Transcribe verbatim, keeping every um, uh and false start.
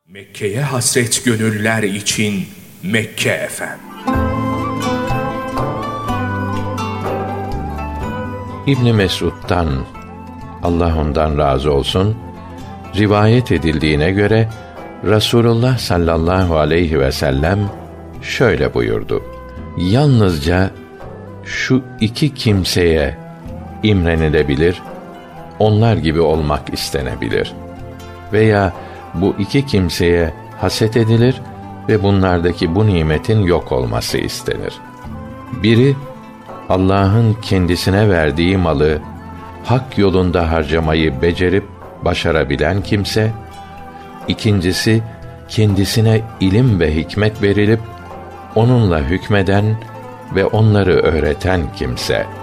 Mekke'ye hasret gönüller için Mekke F M. İbn Mesud'dan, Allah ondan razı olsun, rivayet edildiğine göre Rasulullah sallallahu aleyhi ve sellem şöyle buyurdu: Yalnızca şu iki kimseye imrenilebilir, onlar gibi olmak istenebilir. Veya bu iki kimseye haset edilir ve bunlardaki bu nimetin yok olması istenir. Biri, Allah'ın kendisine verdiği malı hak yolunda harcamayı becerip başarabilen kimse, ikincisi, kendisine ilim ve hikmet verilip onunla hükmeden ve onları öğreten kimse.